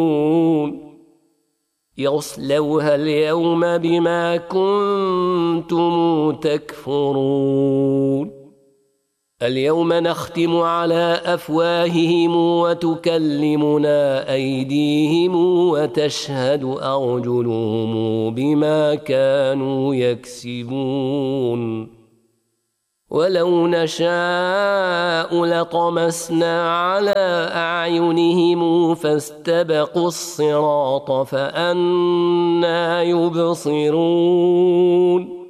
يصلوها اليوم بما كنتم تكفرون اليوم نختم على أفواههم وتكلمنا أيديهم وتشهد أرجلهم بما كانوا يكسبون ولو نشاء لطمسنا على أعينهم فاستبقوا الصراط فأنى يبصرون